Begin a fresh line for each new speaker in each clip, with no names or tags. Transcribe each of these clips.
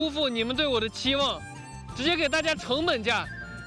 辜负你们对我的期望，直接给大家成本价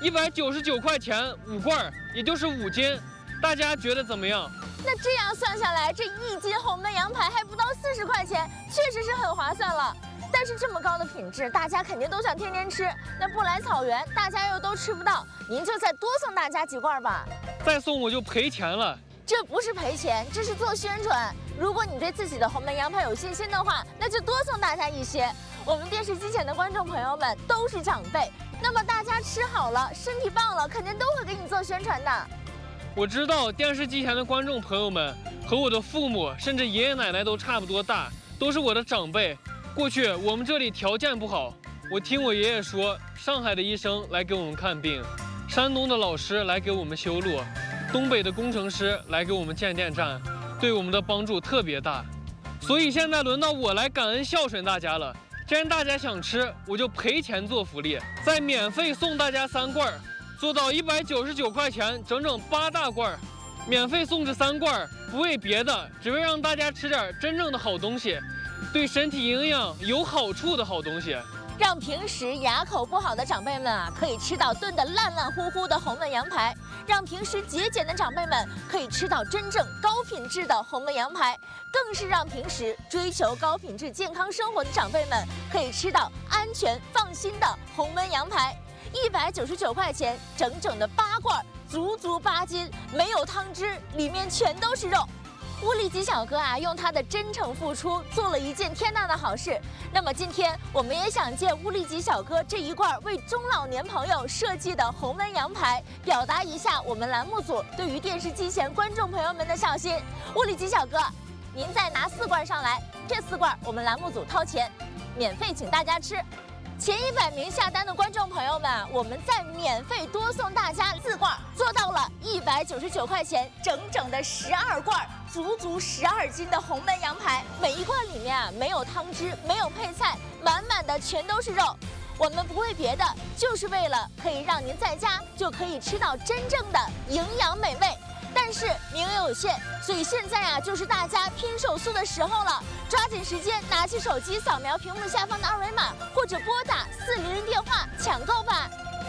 ，199块钱5罐，也就是5斤，大家觉得怎么样？
那这样算下来，这1斤红焖羊排还不到40块钱，确实是很划算了。但是这么高的品质，大家肯定都想天天吃。那不来草原，大家又都吃不到，您就再多送大家几罐吧。
再送我就赔钱了。
这不是赔钱，这是做宣传。如果你对自己的红焖羊排有信心的话，那就多送大家一些。我们电视机前的观众朋友们都是长辈，那么大家吃好了，身体棒了，肯定都会给你做宣传的。
我知道电视机前的观众朋友们和我的父母，甚至爷爷奶奶都差不多大，都是我的长辈。过去我们这里条件不好，我听我爷爷说，上海的医生来给我们看病，山东的老师来给我们修路，东北的工程师来给我们建电站，对我们的帮助特别大。所以现在轮到我来感恩孝顺大家了。既然大家想吃，我就赔钱做福利，再免费送大家3罐，做到199块钱，整整8大罐，免费送这3罐，不为别的，只为让大家吃点真正的好东西，对身体营养有好处的好东西。
让平时牙口不好的长辈们啊，可以吃到炖得烂烂乎乎的红焖羊排；让平时节俭的长辈们可以吃到真正高品质的红焖羊排；更是让平时追求高品质健康生活的长辈们可以吃到安全放心的红焖羊排。199块钱，整整的8罐，足足8斤，没有汤汁，里面全都是肉。乌力吉小哥啊，用他的真诚付出做了一件天大的好事。那么今天我们也想借乌力吉小哥这一罐为中老年朋友设计的红焖羊排，表达一下我们栏目组对于电视机前观众朋友们的孝心。乌力吉小哥，您再拿4罐上来，这4罐我们栏目组掏钱，免费请大家吃。前100名下单的观众朋友们，我们再免费多送大家4罐，做到了199块钱，整整的12罐，足足12斤的红焖羊排。每一罐里面啊，没有汤汁，没有配菜，满满的全都是肉。我们不为别的，就是为了可以让您在家就可以吃到真正的营养美味。但是名额有限，所以现在啊，就是大家拼手速的时候了，抓紧时间，拿起手机扫描屏幕下方的2维码，或者拨打400电话抢购吧。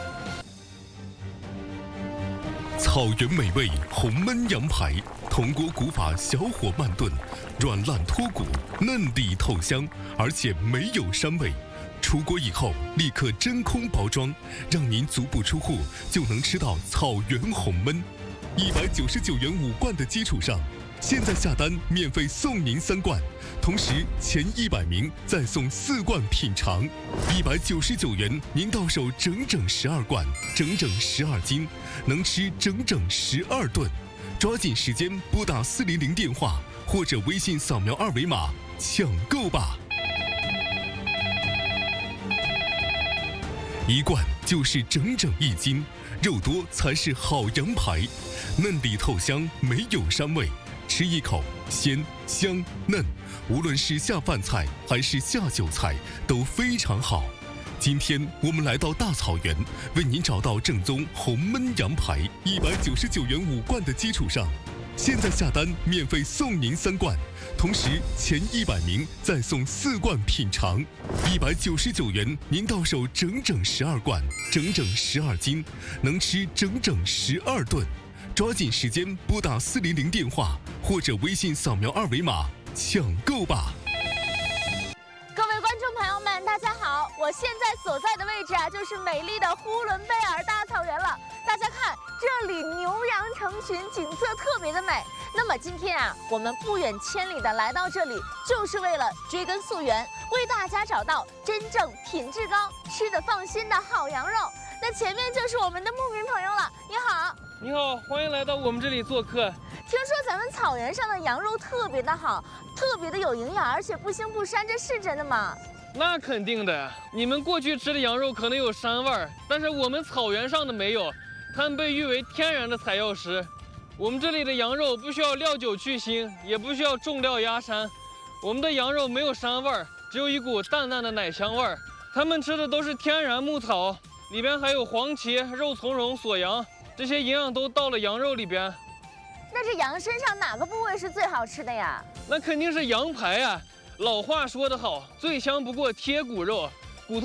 草原美味红焖羊排，铜锅古法小火慢炖，软烂脱骨，嫩底透香，而且没有膻味。出锅以后立刻真空包装，让您足不出户就能吃到草原红焖。199元5罐的基础上，现在下单免费送您3罐，同时前100名再送4罐品尝。199元您到手整整12罐，整整12斤，能吃整整12顿。抓紧时间拨打400电话或者微信扫描2维码抢购吧。1罐就是整整1斤，肉多才是好羊排，嫩底透香，没有膻味，吃一口鲜香嫩，无论是下饭菜还是下酒菜都非常好。今天我们来到大草原，为您找到正宗红焖羊排，199元5罐的基础上，现在下单免费送您3罐，同时前100名再送4罐品尝。199元您到手整整12罐，整整12斤，能吃整整12顿。抓紧时间拨打400电话或者微信扫描2维码抢购吧。
各位观众朋友们，大家好！我现在所在的位置啊，就是美丽的呼伦贝尔大草原了。大家看，这里牛羊成群，景色特别的美。那么今天啊，我们不远千里的来到这里，就是为了追根溯源，为大家找到真正品质高、吃得放心的好羊肉。那前面就是我们的牧民朋友了，你好。
你好，欢迎来到我们这里做客。
听说咱们草原上的羊肉特别的好，特别的有营养，而且不腥不膻，这是真的吗？
那肯定的，你们过去吃的羊肉可能有膻味儿，但是我们草原上的没有，它们被誉为天然的采药食。我们这里的羊肉不需要料酒去腥，也不需要重料压膻，我们的羊肉没有膻味儿，只有一股淡淡的奶香味儿。他们吃的都是天然牧草，里边还有黄芪、肉苁蓉、锁阳，这些营养都到了羊肉里边。
那这羊身上哪个部位是最好吃的呀？
那肯定是羊排啊！老话说得好，最香不过贴骨肉。